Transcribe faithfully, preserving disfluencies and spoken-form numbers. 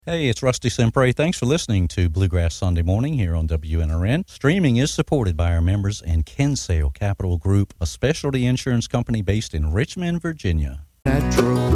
Hey, it's Rusty Sempre. Thanks for listening to Bluegrass Sunday Morning here on W N R N. Streaming is supported by our members and Kinsale Capital Group, a specialty insurance company based in Richmond, Virginia. Natural.